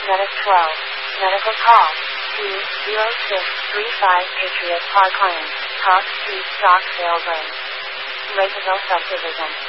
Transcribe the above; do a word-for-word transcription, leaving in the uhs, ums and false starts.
Medic twelve. Medical call. two zero six three five Patriot Park Lane, Top Street, Stockdale Lane. Lakeville Subdivision.